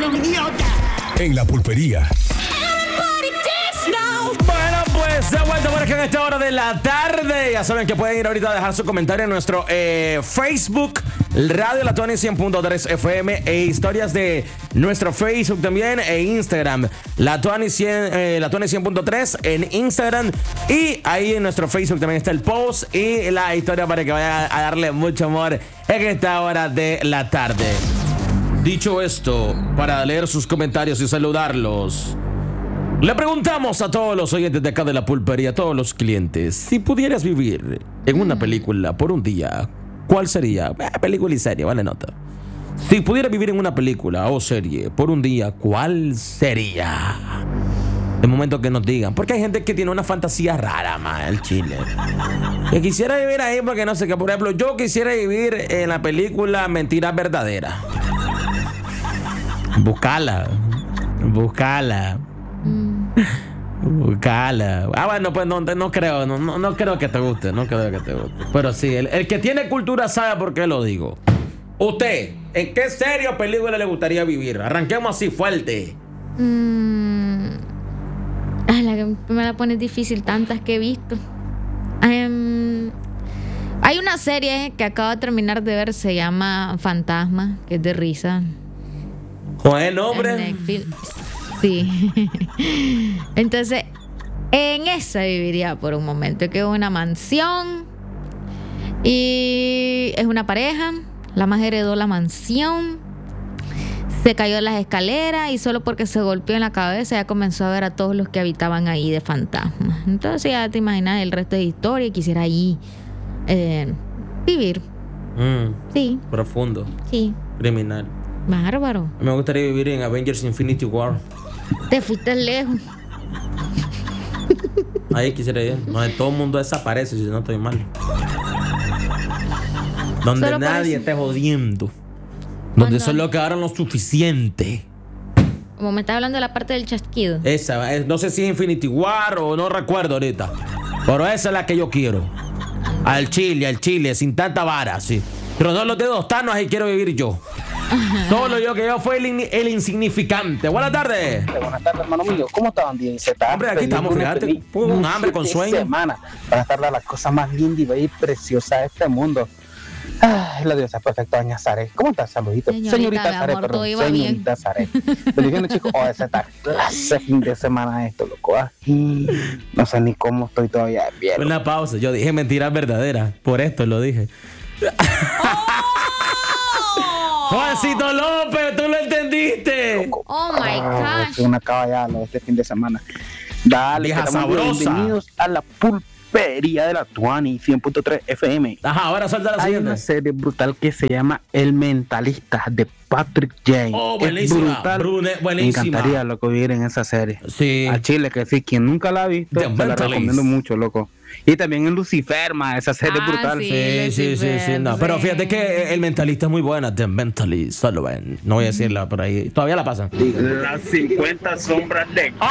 En la pulpería. Bueno, pues de vuelta por aquí en esta hora de la tarde. Ya saben que pueden ir ahorita a dejar su comentario en nuestro Facebook, Radio La Tuani 100.3 FM, e historias de nuestro Facebook también, e Instagram, La Tuani 100.3 en Instagram. Y ahí en nuestro Facebook también está el post y la historia para que vayan a darle mucho amor en esta hora de la tarde. Dicho esto, para leer sus comentarios y saludarlos, le preguntamos a todos los oyentes de acá de la pulpería, a todos los clientes, si pudieras vivir en una película por un día, ¿cuál sería? Película y serie, vale nota. Si pudieras vivir en una película o serie por un día, ¿cuál sería? De momento que nos digan, porque hay gente que tiene una fantasía rara, más el chile. Que quisiera vivir ahí porque no sé qué. Por ejemplo, yo quisiera vivir en la película Mentiras Verdaderas. Buscala. Bueno, pues no creo que te guste. Pero sí, el que tiene cultura sabe por qué lo digo. Usted, ¿en qué serie o película le gustaría vivir? Arranquemos así fuerte. Me la pones difícil, tantas que he visto. Hay una serie que acabo de terminar de ver, se llama Fantasma, que es de risa. Buen nombre. Sí. Entonces, en esa viviría por un momento, que es una mansión y es una pareja. La más heredó la mansión, se cayó en las escaleras y solo porque se golpeó en la cabeza ya comenzó a ver a todos los que habitaban ahí de fantasmas. Entonces ya te imaginas el resto de historia y quisiera ahí vivir. Sí. Profundo. Sí. Criminal. Bárbaro. Me gustaría vivir en Avengers Infinity War. Te fuiste lejos. Ahí quisiera ir. Donde todo el mundo desaparece, si no estoy mal. Donde solo nadie esté jodiendo. Donde solo quedaron lo suficiente. Como me estás hablando de la parte del chasquido. Esa, no sé si es Infinity War o no recuerdo ahorita. Pero esa es la que yo quiero. Al Chile, sin tanta vara, sí. Pero no los dedos Thanos, ahí quiero vivir yo. Solo yo, que yo fui el insignificante. Buenas tardes. Buenas tardes, hermano mío. ¿Cómo estaban? Bien, hombre, aquí estamos, fíjate. Un hambre con sueño. Semana para estar las cosas más lindas y preciosas de este mundo. Ay, la diosa perfecta, doña Sare. ¿Cómo estás? Saludito. Señorita Sare, perdón. Señorita Sare. Pero diciendo, chicos, ese está clase fin de semana esto, loco. No sé ni cómo estoy todavía de pie. Una pausa. Yo dije mentiras verdaderas. Por esto lo dije. Juancito López, tú lo entendiste. Oh my gosh. Una caballada este fin de semana. Dale, vieja sabrosa. Bienvenidos a la pulpería de la Tuani 100.3 FM. Ajá, ahora suelta la siguiente. Hay una serie brutal que se llama El Mentalista de Patrick James. Oh, buenísima. Buenísima. Me encantaría, loco, vivir en esa serie. Sí. A Chile, que sí, quien nunca la ha visto, se la recomiendo mucho, loco. Y también en Lucifer, esa serie brutal. Sí. No, pero fíjate que El Mentalista es muy buena. The Mentalist, solo ven. No voy a decirla por ahí. Todavía la pasan. Las 50 sombras de Grey.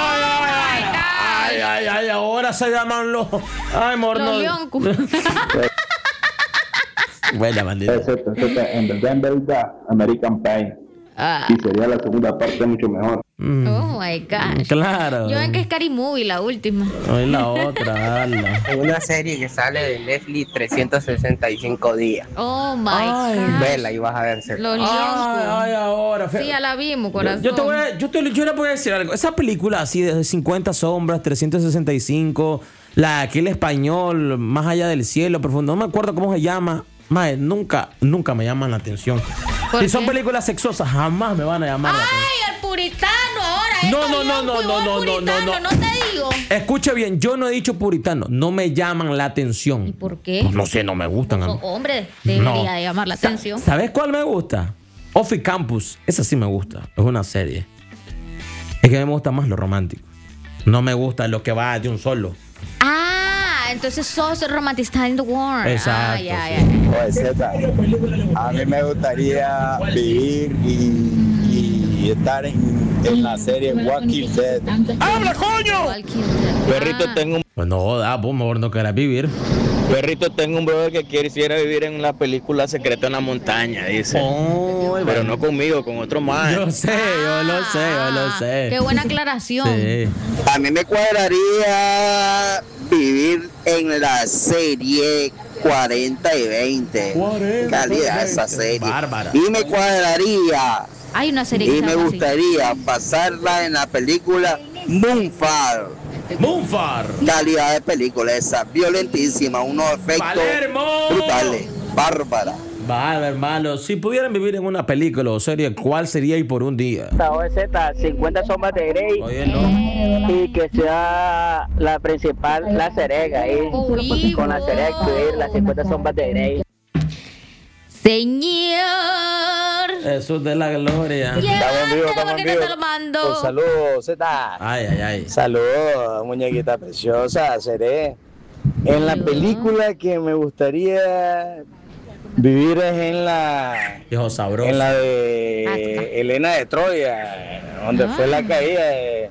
Ay, ahora se llaman los... Ay, morno. Los Leoncu. Buena, bandita. En verdad, American Pie. Y sería la segunda parte mucho mejor. Oh my gosh. Claro. Yo ven que es Scary Movie, la última. Ay, la otra, Hay una serie que sale de Netflix 365 días. Oh my gosh. Vela y vas a verse. Los Leoncu. Ay, ahora. Sí, ya la vimos, corazón. Yo le voy a decir algo. Esa película así de 50 sombras, 365, aquel español, Más allá del cielo, profundo. No me acuerdo cómo se llama. Mae, nunca me llaman la atención. Si son películas sexosas, jamás me van a llamar la atención. ¡Ay, el puritano ahora! No te digo. Escuche bien, yo no he dicho puritano. No me llaman la atención. ¿Y por qué? No sé, no me gustan. Hombre, debería de llamar la atención. ¿Sabes cuál me gusta? Office Campus. Esa sí me gusta. Es una serie. Es que me gusta más lo romántico. No me gusta lo que va de un solo. Entonces sos romantista in the world. Exacto. A mí me gustaría vivir y estar en la serie Walking Dead. ¡Habla, coño! Perrito, tengo un... Pues no, vos mejor no querés vivir. Perrito, tengo un brother que quisiera vivir en una película secreta en la montaña, dice. Pero no conmigo, con otro más. Yo lo sé. Qué buena aclaración. Sí. A mí me cuadraría vivir en la serie 40 y 20. 40 Calidad y esa 20. serie. Bárbara. Y me cuadraría Hay una serie que y se me llama así. gustaría pasarla en la película Moonfall. Moonfar. Calidad de película esa, violentísima, unos efectos Palermo. brutales, bárbara. Vale, hermano. Si pudieran vivir en una película o serie, ¿cuál sería y por un día? Z, 50 sombras de Grey. Oye, no. Y que sea la principal, la Cerega. Uy, Con la Cerega incluir las 50 sombras de Grey. Señor. Eso es de la gloria. Estamos en vivo. Te lo mando. Saludos, Z. Ay. Saludos, muñequita preciosa, seré. En la película que me gustaría vivir es en la Hijo sabroso. en la de Helena de Troya, donde fue la caída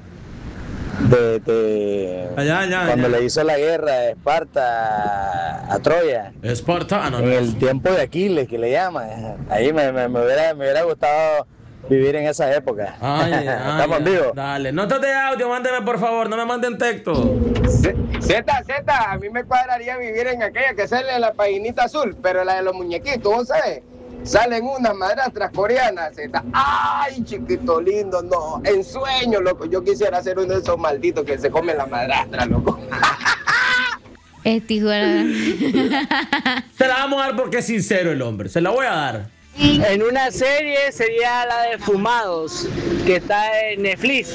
de cuando le hizo la guerra de Esparta a Troya. Espartano. En el tiempo de Aquiles, que le llaman. Ahí me hubiera gustado vivir en esa época. Estamos en vivo. Dale, notas de audio, mándeme por favor, no me manden texto. Z, a mí me cuadraría vivir en aquella que sale en la paginita azul, pero la de los muñequitos, ¿vos sabés? Salen unas madrastras coreanas, Z. ¡Ay, chiquito lindo! No, en sueño, loco. Yo quisiera ser uno de esos malditos que se comen la madrastra, loco. Este hijo de... Se la vamos a dar porque es sincero el hombre. Se la voy a dar. En una serie sería la de Fumados, que está en Netflix.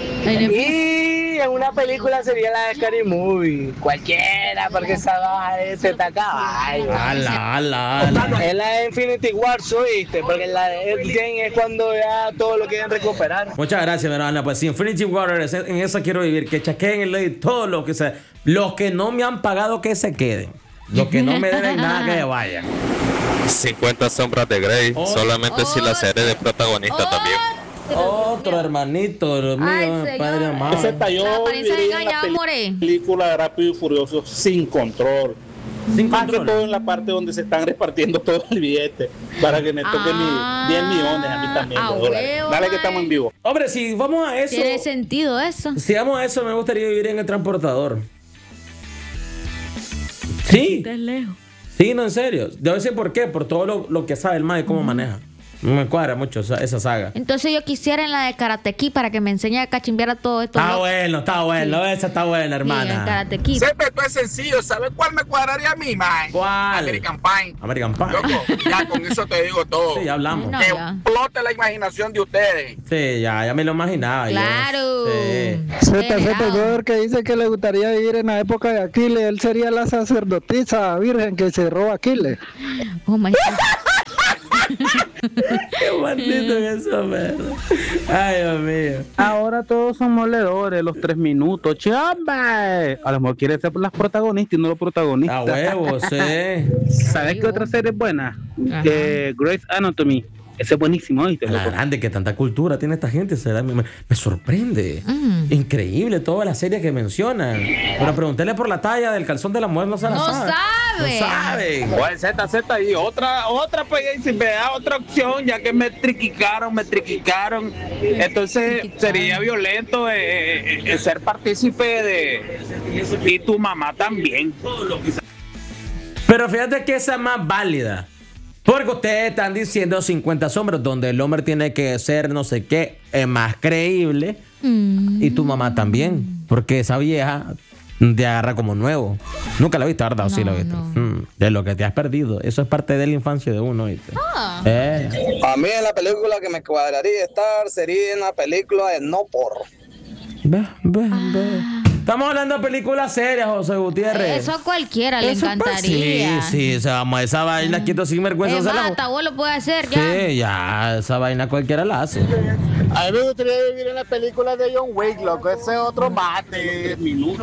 Y en una película sería la de Scary Movie. Cualquiera, porque esa baja es Z caballo. Ala. Es la de Infinity War, ¿viste? Porque la de Endgame es cuando ya todo lo quieren recuperar. Muchas gracias, mi hermana. Pues sí, Infinity Waters, en esa quiero vivir. Que chequeen el ley todo lo que sea. Los que no me han pagado, que se queden. Los que no me deben nada, que vayan. 50 sombras de Grey, solamente si la serie de protagonista también. Otro hermanito, Dios mío, Ay, padre amado. Ese talló viviría en la película de Rápido y Furioso sin control. Más que todo en la parte donde se están repartiendo todo el billete para que me toquen 10 millones a mí también de dólares. Dale que estamos en vivo. Hombre, si vamos a eso. Tiene sentido eso. Si vamos a eso, me gustaría vivir en el transportador. Sí. Estás lejos. Sí, no, en serio. Debo decir por qué. Por todo lo que sabe el mae y cómo maneja. No me cuadra mucho esa saga. Entonces yo quisiera en la de Karate Kid para que me enseñe a cachimbear a todo esto. Está bueno. Sí. Esa está buena, hermana. Sí, en Karate Kid. Esto es sencillo. ¿Sabes cuál me cuadraría a mí, mae? ¿Cuál? American Pie. American Pie. Loco, ya con eso te digo todo. Sí, ya hablamos. No, Que ya. explote la imaginación de ustedes. Sí, ya me lo imaginaba. Claro. Sí. El brother que dice que le gustaría vivir en la época de Aquiles, él sería la sacerdotisa virgen que se roba Aquiles. Oh my God. Qué maldito que eso, perro. Ay, Dios mío. Ahora todos somos leedores, los 3 minutos. ¡Chamba! A lo mejor quiere ser las protagonistas y no los protagonistas. A huevos, sí. ¿Sabes qué otra serie es buena? Grey's Anatomy. Ese es buenísimo, ¿viste? La grande que tanta cultura tiene esta gente, será, me sorprende. Increíble todas las series que mencionan. Pero preguntarle por la talla del calzón de la mujer no se la sabe. No saben. Pues Z y otra pues si me da otra opción, ya que me triquicaron. Entonces sería violento ser partícipe de y tu mamá también. Pero fíjate que esa es más válida. Porque ustedes están diciendo 50 sombras donde el hombre tiene que ser no sé qué, más creíble. Y tu mamá también. Porque esa vieja te agarra como nuevo. Nunca la viste, ¿verdad? ¿O sí la viste? De lo que te has perdido. Eso es parte de la infancia de uno, ¿viste? A mí en la película que me cuadraría estar sería en la película de No Porro. Ve. Estamos hablando de películas serias, José Gutiérrez. Eso a cualquiera le encantaría. Sí, o sea, esa vaina quieto sin vergüenza. Vos lo puede hacer ya. Sí, ya, esa vaina cualquiera la hace. A mí me gustaría vivir en la película de John Wick, loco. Ese otro mate. Minutos.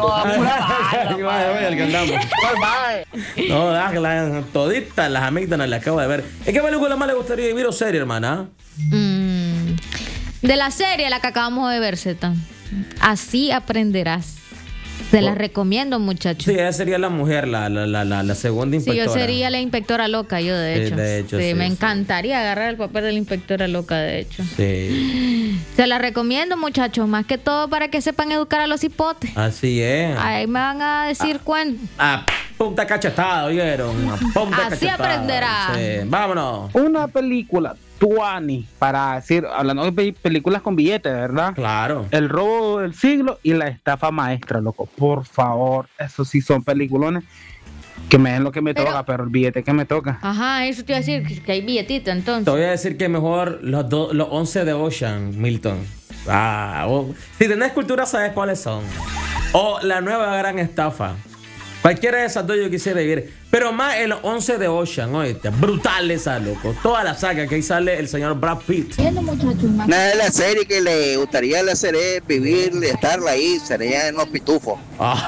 No, déjala, toditas las amígdalas las acabo de ver. ¿En qué película más le gustaría vivir o serie, hermana? De la serie, la que acabamos de ver, Z. Así aprenderás. Se las recomiendo, muchachos. Sí, ella sería la mujer, la segunda inspectora. Sí, yo sería la inspectora loca, yo de hecho. Sí, me encantaría agarrar el papel de la inspectora loca, de hecho. Sí. Se las recomiendo, muchachos, más que todo para que sepan educar a los hipotes. Así es. Ahí me van a decir cuándo. Punta cachetada, ¿oyeron? Así aprenderá. Sí. Vámonos. Una película, Tuani, para decir, hablando de películas con billetes, ¿verdad? Claro. El robo del siglo y la estafa maestra, loco. Por favor, esos sí son peliculones. Que me den lo que me toca, pero el billete que me toca. Ajá, eso te iba a decir, que hay billetito entonces. Te voy a decir que mejor los 11 de Ocean, Milton. Si tenés cultura, sabes cuáles son. O la nueva gran estafa. Cualquiera de esas dos yo quisiera vivir. Pero más el 11 de Ocean, oíste. Brutal esa, loco. Toda la saga que ahí sale el señor Brad Pitt. Una de las series que le gustaría hacer es vivir, estarla ahí, sería en los pitufos.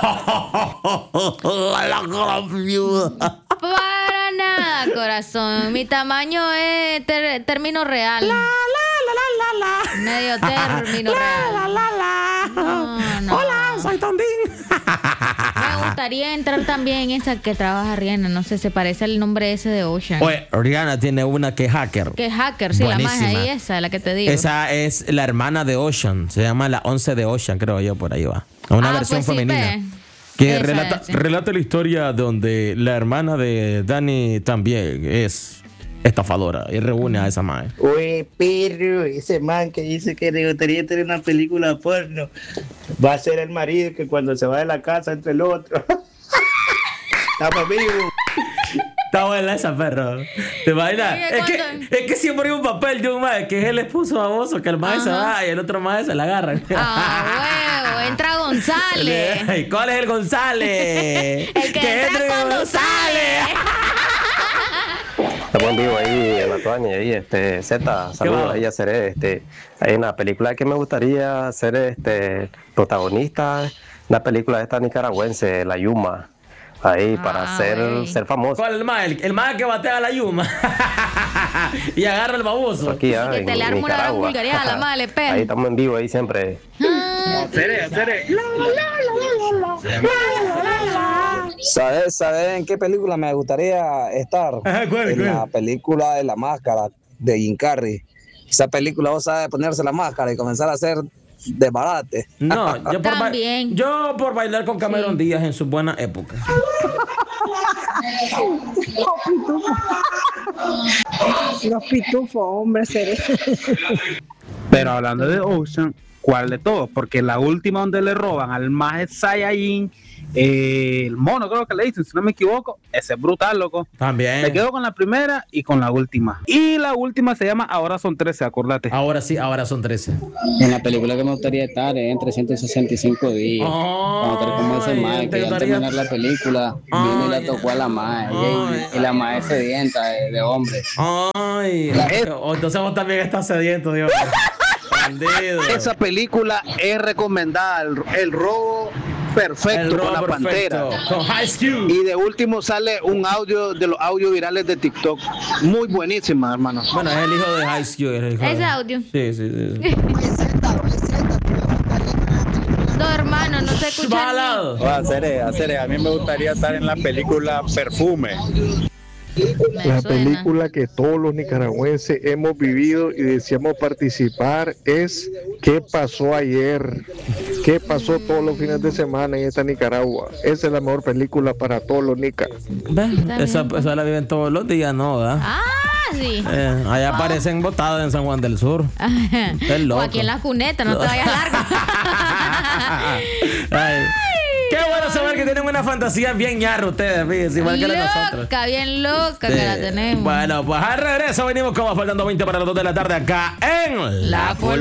La gran viuda. Para nada, corazón. Mi tamaño es término real. Medio término real. No. Hola, soy Tondín. Me gustaría entrar también en esa que trabaja Rihanna. No sé, se parece al nombre ese de Ocean. Oye, Rihanna tiene una que es hacker. Que es hacker, sí, buenísima. La más ahí, esa, la que te digo. Esa es la hermana de Ocean. Se llama la 11 de Ocean, creo yo, por ahí va. Una versión pues femenina. Sí, que relata la historia donde la hermana de Danny también es estafadora y reúne a esa madre. Oye, perro, ese man que dice que le gustaría tener una película porno, va a ser el marido que cuando se va de la casa entre el otro. Estamos vivos. Está buena esa, perro. ¿Te imaginas? Es que siempre hay un papel de un mae que es el esposo baboso, que el mae se va y el otro mae se la agarra. Huevo, entra González. ¿Y cuál es el González? El que entra cuando sale. Estamos en vivo ahí en la Tuani, ahí Z, saludos ahí a Seré. Hay una película que me gustaría ser protagonista, una película esta nicaragüense, La Yuma. Ahí, para ser famoso. ¿Cuál es el mae? El mae que batea la Yuma y agarra el baboso. Aquí, que te le arma una gran vulgaridad a la madre, perro. Ahí estamos en vivo, ahí siempre. ¿Sabes en qué película me gustaría estar? En la película de La Máscara de Jim Carrey. Esa película, vos sabes ponerse la máscara y comenzar a hacer desbarate. No, yo por bailar con Cameron Díaz en su buena época. Los pitufos, hombre, Pero hablando de Ocean, ¿cuál de todos? Porque la última donde le roban al maje Saiyajin, el mono creo que le dicen, si no me equivoco, ese es brutal, loco. También. Me quedo con la primera y con la última. Y la última se llama Ahora son 13, acordate. Ahora sí, ahora son 13. En la película que me gustaría estar es en 365 días. Vamos a estar como ese mae que al terminar la película viene y la tocó a la mae. Y la mae sedienta de hombre. Ay, entonces vos también estás sediento, Dios. Esa película es recomendada, el robo perfecto con la Pantera. Con Ice Cube. Y de último sale un audio de los audios virales de TikTok. Muy buenísima, hermano. Bueno, es el hijo de Ice Cube. Ese audio. Sí. No, hermano, no se escucha. A mí me gustaría estar en la película Perfume. La película que todos los nicaragüenses hemos vivido y deseamos participar es ¿Qué pasó ayer? ¿Qué pasó todos los fines de semana en esta Nicaragua? Esa es la mejor película para todos los nicas. Esa la viven todos los días, ¿no? ¿Verdad? Sí. Allá aparecen botados en San Juan del Sur. Es loco. O aquí en la cuneta, no te vayas largo. Qué bueno saber que tienen una fantasía bien ñarra ustedes, fíjense, igual que la de nosotros. Bien loca que la tenemos. Bueno, pues al regreso venimos como faltando 20 para las 2 de la tarde acá en La